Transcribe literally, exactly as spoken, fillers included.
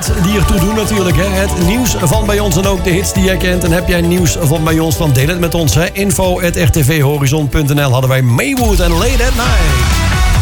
hits die ertoe doen natuurlijk. Hè. Het nieuws van bij ons en ook de hits die jij kent. En heb jij nieuws van bij ons, dan deel het met ons. Hè. info at r t v horizon punt n l hadden wij Maywood en Late at Night.